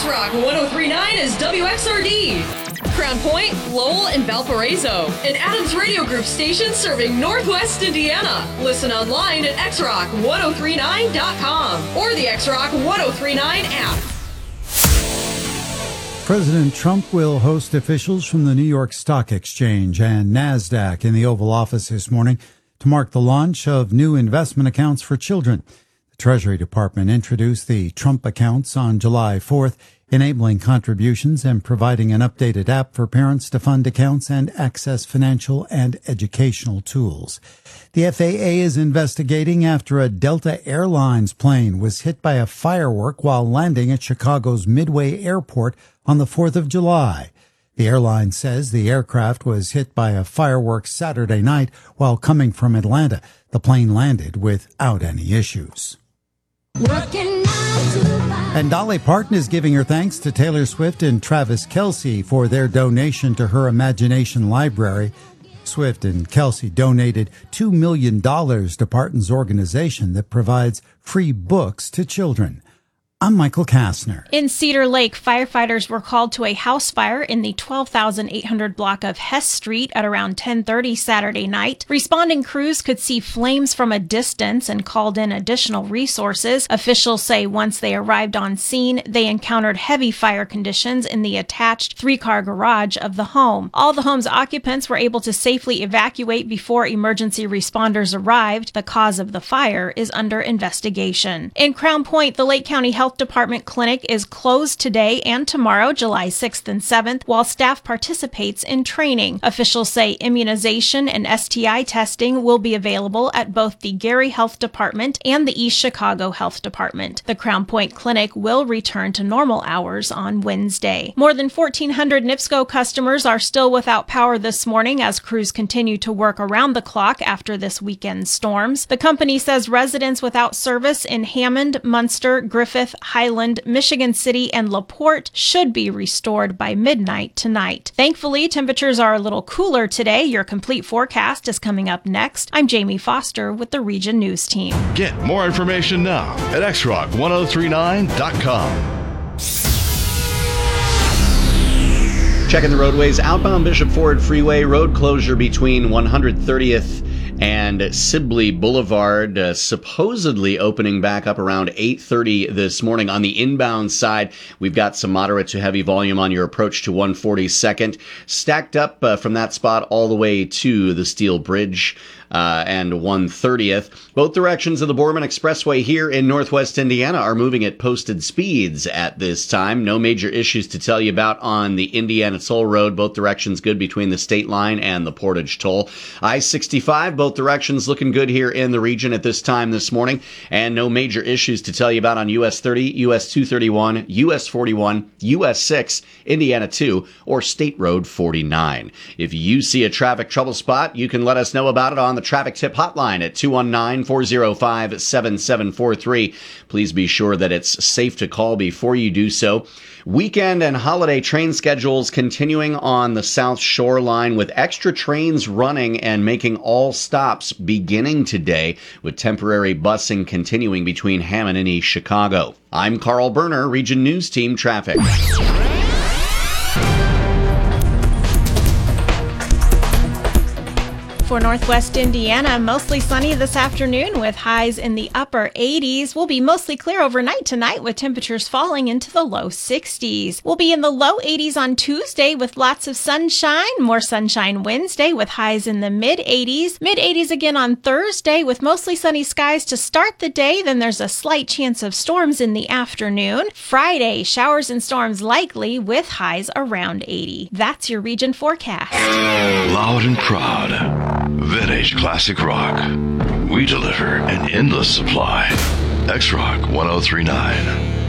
X-Rock 103.9 is WXRD. Crown Point, Lowell, and Valparaiso. An Adams Radio Group station serving Northwest Indiana. Listen online at xrock1039.com or the X-Rock 1039 app. President Trump will host officials from the New York Stock Exchange and NASDAQ in the Oval Office this morning to mark the launch of new investment accounts for children. The Treasury Department introduced the Trump accounts on July 4th, enabling contributions and providing an updated app for parents to fund accounts and access financial and educational tools. The FAA is investigating after a Delta Airlines plane was hit by a firework while landing at Chicago's Midway Airport on the 4th of July. The airline says the aircraft was hit by a firework Saturday night while coming from Atlanta. The plane landed without any issues. And Dolly Parton is giving her thanks to Taylor Swift and Travis Kelce for their donation to her Imagination Library. Swift and Kelce donated $2 million to Parton's organization that provides free books to children. I'm Michael Kastner. In Cedar Lake, firefighters were called to a house fire in the 12,800 block of Hess Street at around 10:30 Saturday night. Responding crews could see flames from a distance and called in additional resources. Officials say once they arrived on scene, they encountered heavy fire conditions in the attached 3-car garage of the home. All the home's occupants were able to safely evacuate before emergency responders arrived. The cause of the fire is under investigation. In Crown Point, the Lake County Health Department clinic is closed today and tomorrow, July 6th and 7th, while staff participates in training. Officials say immunization and STI testing will be available at both the Gary Health Department and the East Chicago Health Department. The Crown Point Clinic will return to normal hours on Wednesday. More than 1,400 NIPSCO customers are still without power this morning as crews continue to work around the clock after this weekend's storms. The company says residents without service in Hammond, Munster, Griffith, Highland, Michigan City, and LaPorte should be restored by midnight tonight. Thankfully, temperatures are a little cooler today. Your complete forecast is coming up next. I'm Jamie Foster with the Region News Team. Get more information now at xrock1039.com. Checking the roadways. Outbound Bishop Ford Freeway, road closure between 130th and Sibley Boulevard, supposedly opening back up around 8:30 this morning. On the inbound side, we've got some moderate to heavy volume on your approach to 142nd. Stacked up from that spot all the way to the Steel Bridge and 130th. Both directions of the Borman Expressway here in Northwest Indiana are moving at posted speeds at this time. No major issues to tell you about on the Indiana Toll Road. Both directions good between the state line and the Portage Toll. I-65, both directions looking good here in the region at this time this morning. And no major issues to tell you about on US 30, US 231, US 41, US 6, Indiana 2, or State Road 49. If you see a traffic trouble spot, you can let us know about it on the traffic tip hotline at 219-405-7743. Please be sure that it's safe to call before you do so. Weekend and holiday train schedules continuing on the South Shore line with extra trains running and making all stops beginning today, with temporary busing continuing between Hammond and East Chicago. I'm Carl Berner, Region News Team Traffic. For Northwest Indiana, mostly sunny this afternoon with highs in the upper 80s. We'll be mostly clear overnight tonight with temperatures falling into the low 60s. We'll be in the low 80s on Tuesday with lots of sunshine. More sunshine Wednesday with highs in the mid 80s. Mid 80s again on Thursday with mostly sunny skies to start the day. Then there's a slight chance of storms in the afternoon. Friday, showers and storms likely with highs around 80. That's your region forecast. Loud and proud. Vintage classic rock. We deliver an endless supply. X-Rock 1039.